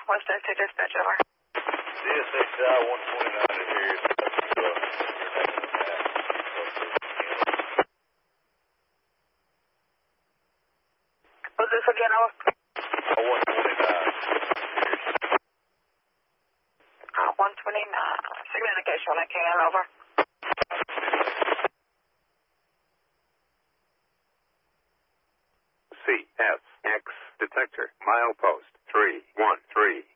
West Tennessee Dispatch, over. CSXI 129 in here. What's this again, over? 129. 129. Communication on that can, over. CSX detector, milepost 313.